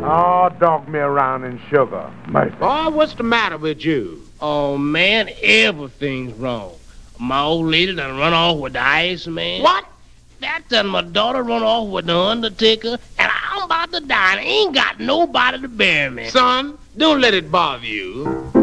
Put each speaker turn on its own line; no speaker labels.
Oh, dog me around in sugar. Mercy.
Boy, what's the matter with you?
Oh, man, everything's wrong. My old lady done run off with the Iceman.
What?
That done my daughter run off with the Undertaker, and I'm about to die and ain't got nobody to bury me.
Son, don't let it bother you.